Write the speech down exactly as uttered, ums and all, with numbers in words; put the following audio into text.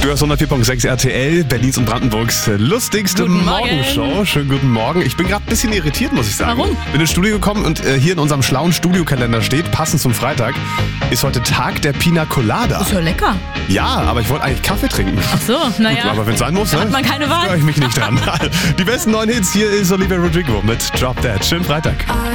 Du hast hundertvier Komma sechs R T L, Berlins und Brandenburgs lustigste Guten Morgenshow. Schönen guten Morgen. Ich bin gerade ein bisschen irritiert, muss ich sagen. Warum? Bin ins Studio gekommen und äh, hier in unserem schlauen Studiokalender steht, passend zum Freitag, ist heute Tag der Pina Colada. Ist ja lecker. Ja, aber ich wollte eigentlich Kaffee trinken. Ach so, naja. Aber wenn es sein muss, Da ne? hat man keine Wahl. Störe ich mich nicht dran. Die besten neuen Hits, hier ist Olivia Rodrigo mit Drop Dead. Schönen Freitag.